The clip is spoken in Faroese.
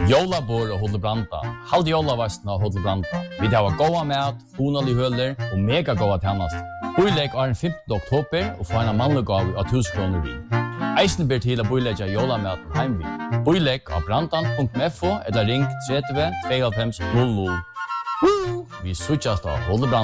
Jólabor og Hodelbranda. Halt jólavasten av Hodelbranda. Vi har goda mat, honalig høler og mega goda tjennast. Boilegg er den 15. oktober og får en mannlig gav av 1000 kroner vi. Eisen ber til å boilegge jólamaten heimvi. Boilegg av brandan.fo eller ring 30 52 00. Vi suttjast av Hodelbranda.